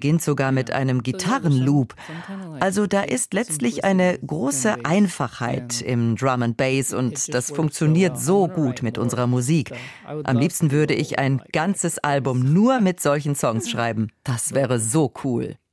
beginnt sogar mit einem Gitarrenloop. Also da ist letztlich eine große Einfachheit im Drum and Bass und das funktioniert so gut mit unserer Musik. Am liebsten würde ich ein ganzes Album nur mit solchen Songs schreiben. Das wäre so cool.